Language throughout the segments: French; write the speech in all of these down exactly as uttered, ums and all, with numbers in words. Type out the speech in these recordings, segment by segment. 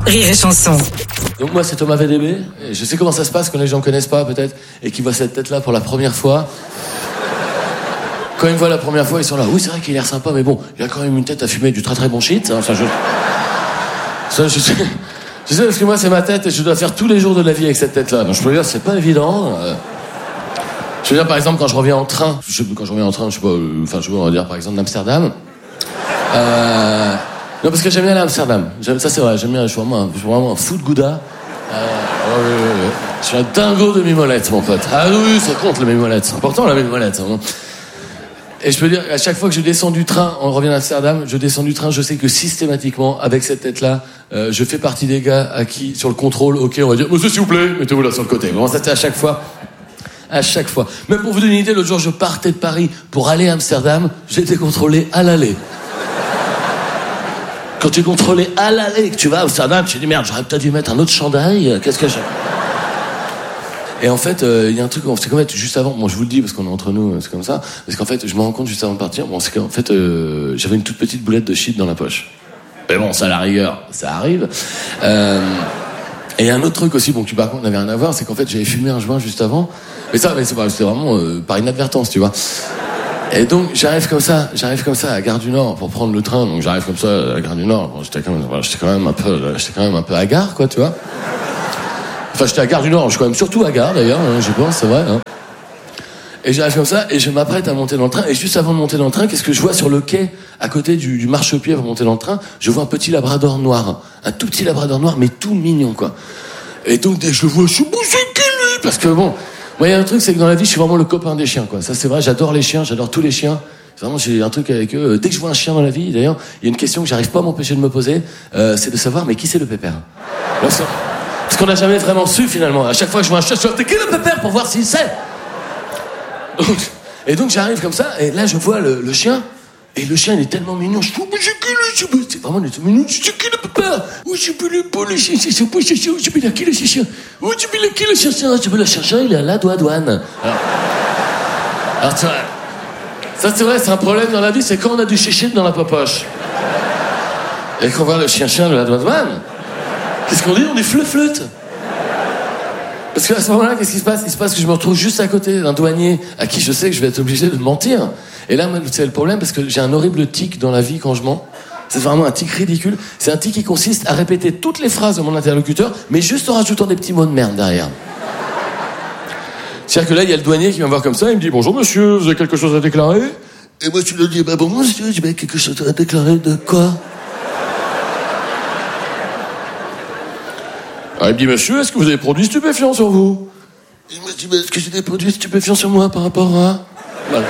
Rire et Chanson. Donc moi c'est Thomas V D B, et je sais comment ça se passe quand les gens ne connaissent pas peut-être, et qu'ils voient cette tête-là pour la première fois. Quand ils me voient la première fois, ils sont là, oui c'est vrai qu'il a l'air sympa, mais bon, il a quand même une tête à fumer du très très bon shit. Hein, ça, je... ça je sais... Je sais parce que moi c'est ma tête et je dois faire tous les jours de la vie avec cette tête-là. Donc je peux dire c'est pas évident. Je veux dire par exemple quand je reviens en train, je, quand je reviens en train, je sais pas, euh, enfin je sais pas, on va dire par exemple d'Amsterdam. Euh... Non parce que j'aime bien aller à Amsterdam. J'aime, ça c'est vrai, j'aime bien. Je suis vraiment, un, je suis vraiment un fou de gouda. Euh... Ouais, ouais, ouais. Je suis un dingo de mimolette mon pote. Ah oui ça compte la mimolette, c'est important la mimolette. Hein. Et je peux dire, à chaque fois que je descends du train, on revient d'Amsterdam, je descends du train, je sais que systématiquement, avec cette tête-là, euh, je fais partie des gars à qui, sur le contrôle, ok, on va dire, monsieur, s'il vous plaît, mettez-vous là sur le côté. Vraiment, ça c'était à chaque fois. À chaque fois. Même pour vous donner une idée, l'autre jour, je partais de Paris pour aller à Amsterdam, j'ai été contrôlé à l'aller. Quand tu es contrôlé à l'aller et que tu vas à Amsterdam, tu te dis, merde, j'aurais peut-être dû mettre un autre chandail, qu'est-ce que j'ai... Et en fait, il euh, y a un truc, c'est comme juste avant, bon je vous le dis parce qu'on est entre nous, c'est comme ça, parce qu'en fait, je me rends compte juste avant de partir, bon c'est qu'en fait, euh, j'avais une toute petite boulette de shit dans la poche. Mais bon, ça à la rigueur, ça arrive. Euh, et il y a un autre truc aussi, bon qui par contre n'avait rien à voir, c'est qu'en fait j'avais fumé un joint juste avant, mais ça, mais c'est pas, c'était vraiment euh, par inadvertance, tu vois. Et donc j'arrive comme ça, j'arrive comme ça à Gare du Nord pour prendre le train, donc j'arrive comme ça à la Gare du Nord, bon, j'étais quand même, voilà, j'étais quand même un peu, j'étais quand même un peu hagard, quoi, tu vois. Enfin, j'étais à Gare du Nord, je suis quand même surtout à Gare d'ailleurs, hein, je pense, c'est vrai. Hein. Et j'arrive comme ça, et je m'apprête à monter dans le train, et juste avant de monter dans le train, qu'est-ce que je vois sur le quai, à côté du, du marchepied pour monter dans le train, je vois un petit labrador noir, un tout petit labrador noir, mais tout mignon, quoi. Et donc, dès que je le vois, je suis bouché qui lui, parce que bon, moi, il y a un truc, c'est que dans la vie, je suis vraiment le copain des chiens, quoi. Ça, c'est vrai, j'adore les chiens, j'adore tous les chiens. Vraiment, j'ai un truc avec eux. Dès que je vois un chien dans la vie, d'ailleurs, il y a une question que j'arrive pas à m'empêcher de me poser, euh, c'est de savoir, mais qui c'est le pépère? Alors, ça... Parce qu'on n'a jamais vraiment su finalement. À chaque fois que je vois un chat, je dis qui le pépère pour voir s'il sait. Donc, et donc j'arrive comme ça, et là je vois le, le chien, et le chien il est tellement mignon. Je dis, mais c'est qui le chien? C'est vraiment il est tout mignon. Je dis, c'est qui le pépère? Oui, je peux le pas le chien, c'est pas le chien. Je peux la qui le chien? Oui, je peux la qui le chien? Je peux le chercher, il est à la douane. Alors, alors tu vois, ça c'est vrai, c'est un problème dans la vie, c'est quand on a du chichi dans la popoche. Et qu'on voit le chien-chien de la douane. Qu'est-ce qu'on dit? On est fleu-fleute. Parce qu'à ce moment-là, qu'est-ce qui se passe? Il se passe que je me retrouve juste à côté d'un douanier à qui je sais que je vais être obligé de mentir. Et là, c'est le problème parce que j'ai un horrible tic dans la vie quand je mens. C'est vraiment un tic ridicule. C'est un tic qui consiste à répéter toutes les phrases de mon interlocuteur, mais juste en rajoutant des petits mots de merde derrière. C'est-à-dire que là, il y a le douanier qui vient me voir comme ça, il me dit « Bonjour monsieur, vous avez quelque chose à déclarer ?» Et moi, tu lui dis bah, « Bon monsieur, j'ai quelque chose à déclarer de quoi ?» Ah, il me dit, monsieur, est-ce que vous avez des produits stupéfiants sur vous? Il me dit, mais est-ce que j'ai des produits stupéfiants sur moi par rapport à... Voilà.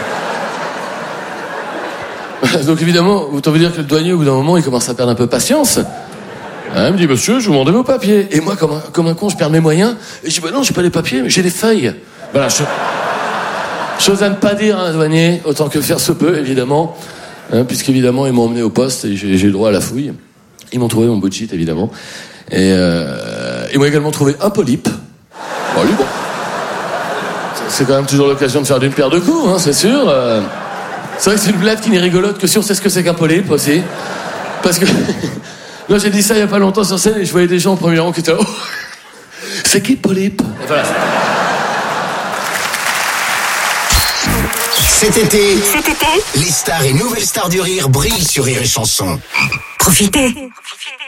Donc évidemment, autant vous dire que le douanier, au bout d'un moment, il commence à perdre un peu patience. Ah, il me dit, monsieur, je vous demandais vos papiers. Et moi, comme un, comme un con, je perds mes moyens. Et je dis, bah non, j'ai pas les papiers, mais j'ai des feuilles. Voilà, je... chose à ne pas dire à un douanier, autant que faire se peut, évidemment. Hein, puisqu'évidemment, ils m'ont emmené au poste et j'ai, j'ai eu le droit à la fouille. Ils m'ont trouvé mon bout de shit, évidemment. Et euh, ils m'ont également trouvé un polype. Bon, lui, bon. C'est quand même toujours l'occasion de faire d'une pierre deux coups, hein, c'est sûr. Euh, c'est vrai que c'est une blague qui n'est rigolote que si on sait ce que c'est qu'un polype aussi. Parce que... non, j'ai dit ça il n'y a pas longtemps sur scène et je voyais des gens au premier rang qui étaient là. Oh, c'est qui le polype? Et voilà. Cet été, Cet été, les stars et nouvelles stars du rire brillent sur Rire et Chanson. profitez.